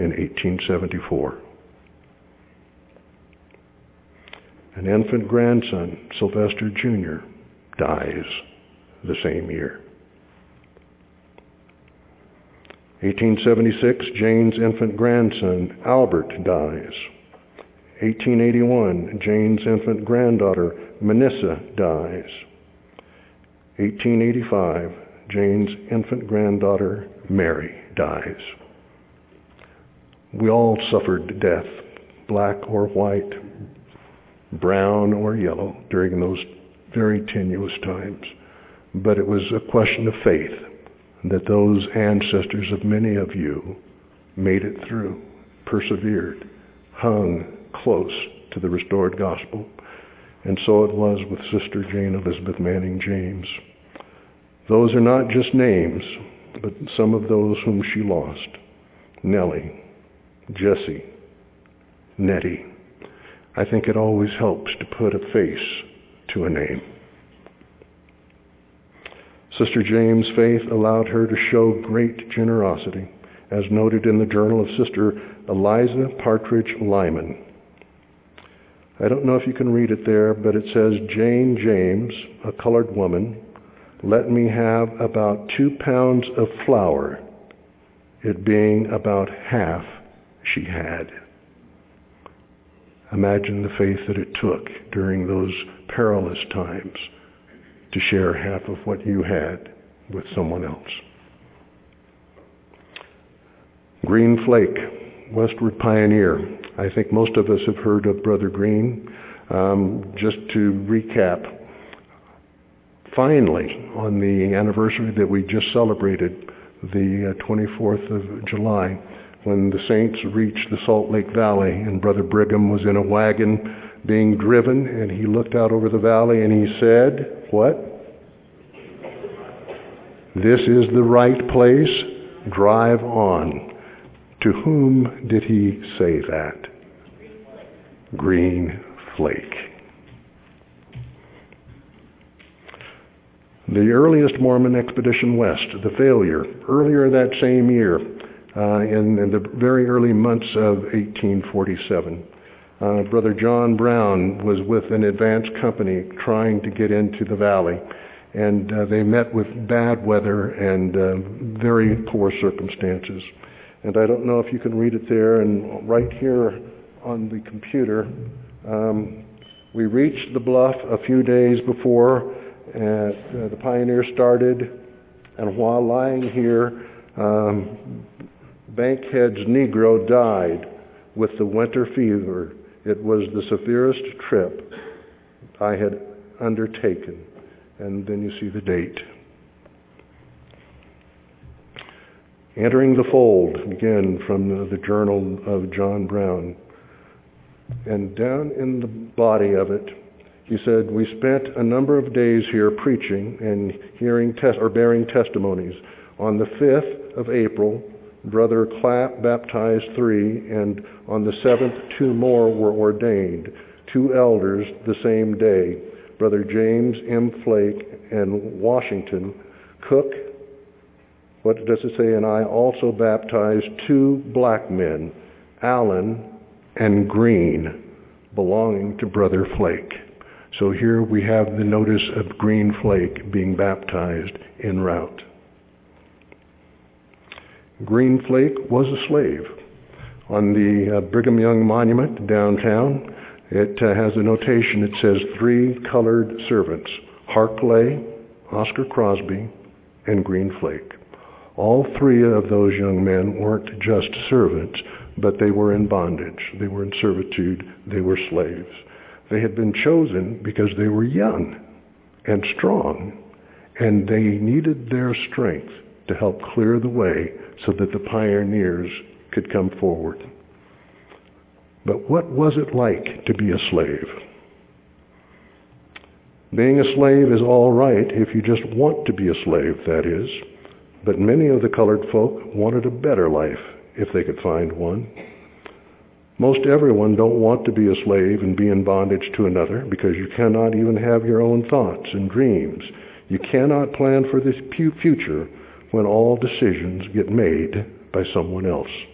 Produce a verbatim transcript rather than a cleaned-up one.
in eighteen seventy-four. An infant grandson, Sylvester Junior, dies the same year. eighteen seventy-six, Jane's infant grandson, Albert, dies. eighteen eighty-one, Jane's infant granddaughter, Manissa, dies. eighteen eighty-five, Jane's infant granddaughter, Mary, dies. We all suffered death, black or white, brown or yellow, during those very tenuous times. But it was a question of faith that those ancestors of many of you made it through, persevered, hung close to the restored gospel. And so it was with Sister Jane Elizabeth Manning James. Those are not just names, but some of those whom she lost. Nellie, Jessie, Nettie. I think it always helps to put a face to a name. Sister James' faith allowed her to show great generosity, as noted in the journal of Sister Eliza Partridge Lyman. I don't know if you can read it there, but it says, Jane James, a colored woman, let me have about two pounds of flour, it being about half she had. Imagine the faith that it took during those perilous times to share half of what you had with someone else. Green Flake, Westward Pioneer. I think most of us have heard of Brother Green. Um, just to recap, finally, on the anniversary that we just celebrated, the uh, twenty-fourth of July, when the saints reached the Salt Lake Valley and Brother Brigham was in a wagon being driven, and he looked out over the valley and he said, what? This is the right place, drive on. To whom did he say that? Green Flake. The earliest Mormon expedition west, the failure, earlier that same year, uh, in, in the very early months of eighteen forty-seven. Uh, Brother John Brown was with an advance company trying to get into the valley, and uh, they met with bad weather and uh, very poor circumstances. And I don't know if you can read it there, and right here on the computer, um, we reached the bluff a few days before uh, uh, the pioneers started, and while lying here, um, Bankhead's Negro died with the winter fever. It was the severest trip I had undertaken. And then you see the date. Entering the Fold, again from the, the journal of John Brown. And down in the body of it, he said, we spent a number of days here preaching and hearing tes- or bearing testimonies. On the fifth of April, Brother Clapp baptized three, and on the seventh, two more were ordained, two elders the same day, Brother James M. Flake and Washington. Cook, what does it say? And I also baptized two black men, Allen and Green, belonging to Brother Flake. So here we have the notice of Green Flake being baptized en route. Green Flake was a slave. On the uh, Brigham Young Monument downtown, it uh, has a notation. It says three colored servants, Harkley, Oscar Crosby, and Green Flake. All three of those young men weren't just servants, but they were in bondage. They were in servitude. They were slaves. They had been chosen because they were young and strong, and they needed their strength to help clear the way so that the pioneers could come forward. But what was it like to be a slave? Being a slave is all right if you just want to be a slave, that is. But many of the colored folk wanted a better life if they could find one. Most everyone don't want to be a slave and be in bondage to another, because you cannot even have your own thoughts and dreams. You cannot plan for this future when all decisions get made by someone else.